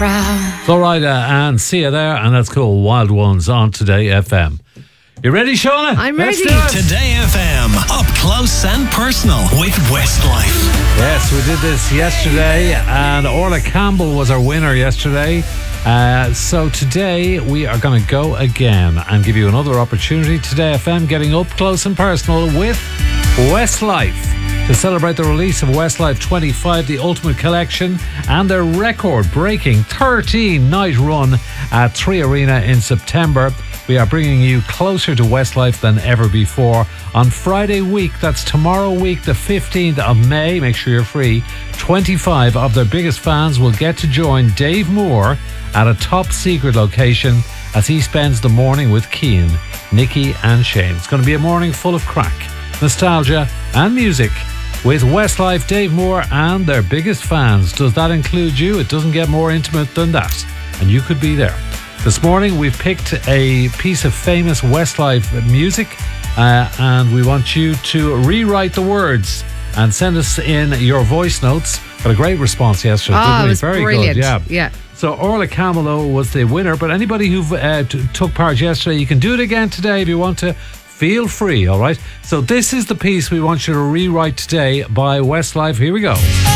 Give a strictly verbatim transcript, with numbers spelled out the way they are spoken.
proud. It's all right, uh, and see you there, and that's cool. Wild Ones on Today F M. You ready, Shauna? I'm Let's ready. do it. Today F M, up close and personal with Westlife. Yes, we did this yesterday, and Orla Campbell was our winner yesterday. Uh, so today we are going to go again and give you another opportunity. Today F M getting up close and personal with Westlife to celebrate the release of Westlife twenty-five, the Ultimate Collection, and their record-breaking thirteen-night run at Three Arena in September. We are bringing you closer to Westlife than ever before. On Friday week, that's tomorrow week, the fifteenth of May, make sure you're free, twenty-five of their biggest fans will get to join Dave Moore at a top-secret location as he spends the morning with Cian, Nikki and Shane. It's going to be a morning full of crack, nostalgia and music with Westlife, Dave Moore and their biggest fans. Does that include you? It doesn't get more intimate than that, and you could be there. This morning we've picked a piece of famous Westlife music uh, and we want you to rewrite the words and send us in your voice notes. Got a great response yesterday. Oh, didn't it we? was Very brilliant. good. Yeah. Yeah. So Orla Campbell was the winner, but anybody who uh, t- took part yesterday, you can do it again today if you want to. Feel free, all right? So this is the piece we want you to rewrite today by Westlife. Here we go.